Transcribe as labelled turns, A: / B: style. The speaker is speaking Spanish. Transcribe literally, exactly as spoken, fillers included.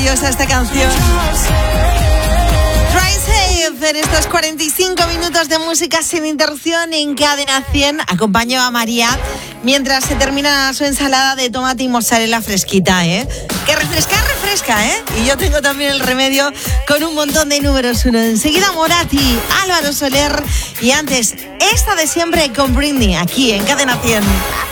A: preciosa esta canción. Try Safe en estos cuarenta y cinco minutos de música sin interrupción en Cadena cien. Acompaño a María mientras se termina su ensalada de tomate y mozzarella fresquita, ¿eh? Que refresca, refresca, ¿eh? Y yo tengo también el remedio con un montón de números uno. Enseguida Moratti, Álvaro Soler y antes esta de siempre con Britney aquí en Cadena cien.